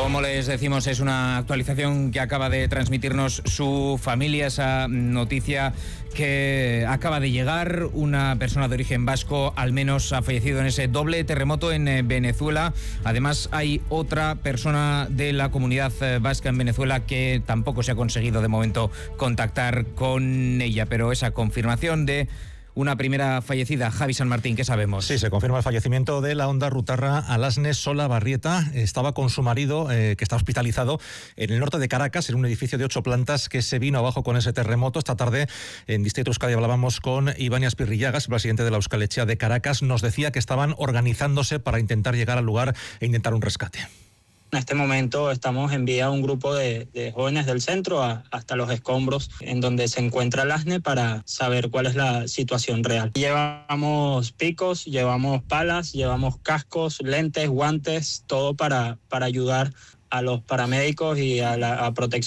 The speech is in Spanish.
Como les decimos, es una actualización que acaba de transmitirnos su familia, esa noticia que acaba de llegar. Una persona de origen vasco al menos ha fallecido en ese doble terremoto en Venezuela. Además, hay otra persona de la comunidad vasca en Venezuela que tampoco se ha conseguido de momento contactar con ella, pero esa confirmación de una primera fallecida. Javi San Martín, ¿qué sabemos? Sí, se confirma el fallecimiento de la hondarrutarra Alasne Solabarrieta. Estaba con su marido, que está hospitalizado en el norte de Caracas, en un edificio de 8 plantas que se vino abajo con ese terremoto. Esta tarde, en Distrito Euskadi, hablábamos con Iván Aspirrillagas, presidente de la Euskal Etxea de Caracas. Nos decía que estaban organizándose para intentar llegar al lugar e intentar un rescate. En este momento estamos enviando un grupo de jóvenes del centro hasta los escombros en donde se encuentra Alasne para saber cuál es la situación real. Llevamos picos, llevamos palas, llevamos cascos, lentes, guantes, todo para ayudar a los paramédicos y a protección